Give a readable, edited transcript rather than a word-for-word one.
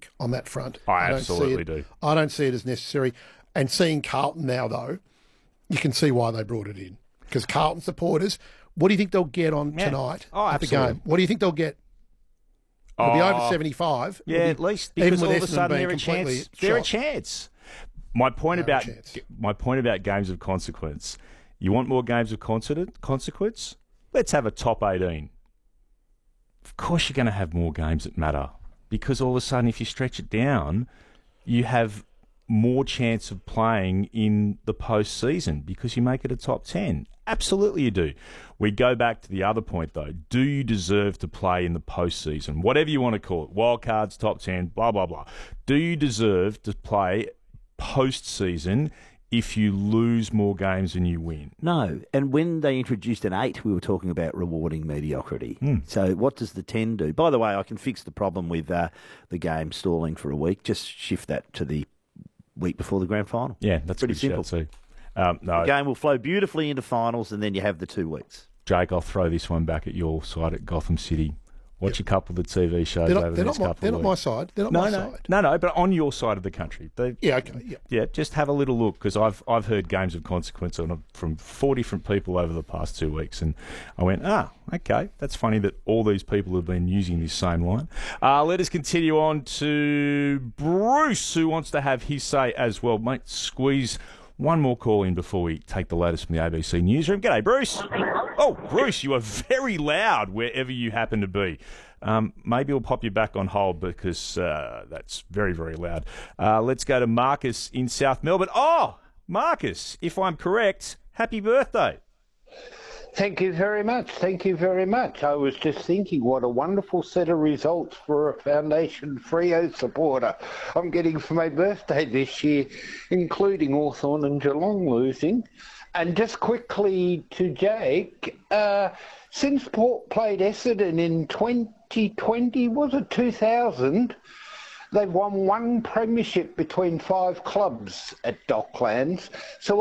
Jack, on that front. I absolutely do. I don't see it as necessary. And seeing Carlton now, though, you can see why they brought it in. Because Carlton supporters, what do you think they'll get on tonight at the game? What do you think they'll get? It'll be over 75. Yeah, at least, because all of a sudden they're a chance. They're a chance. My point about games of consequence. You want more games of consequence? Let's have a top 18. Of course you're going to have more games that matter. Because all of a sudden, if you stretch it down, you have more chance of playing in the postseason because you make it a top 10. Absolutely you do. We go back to the other point, though. Do you deserve to play in the postseason? Whatever you want to call it. Wild cards, top 10, blah, blah, blah. Do you deserve to play postseason if you lose more games than you win? No. And when they introduced an 8, we were talking about rewarding mediocrity. So what does the 10 do? By the way, I can fix the problem with the game stalling for a week. Just shift that to the week before the grand final. Yeah, that's pretty simple. Too. No. The game will flow beautifully into finals, and then you have the 2 weeks. Jake, I'll throw this one back at your side at Gotham City. Watch a couple of the TV shows over the next couple of weeks. They're not my side. They're not my side. No, but on your side of the country. Yeah, just have a little look, because I've heard games of consequence from 4 different people over the past 2 weeks, and I went, okay, that's funny that all these people have been using this same line. Let us continue on to Bruce, who wants to have his say as well. Mate, squeeze one more call in before we take the latest from the ABC newsroom. G'day, Bruce. Oh, Bruce, you are very loud wherever you happen to be. Maybe we'll pop you back on hold because that's very, very loud. Let's go to Marcus in South Melbourne. Oh, Marcus, if I'm correct, happy birthday. Thank you very much. Thank you very much. I was just thinking what a wonderful set of results for a Foundation Freo supporter I'm getting for my birthday this year, including Hawthorn and Geelong losing. And just quickly to Jake, since Port played Essendon in 2020, was it 2000? They've won 1 premiership between 5 clubs at Docklands. So